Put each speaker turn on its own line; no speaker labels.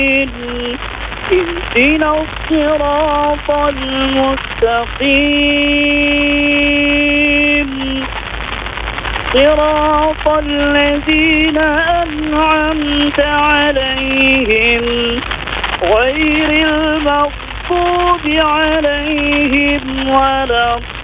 اهدنا الصراط المستقيم صراط الذين أنعمت عليهم غير المغضوب عليهم ولا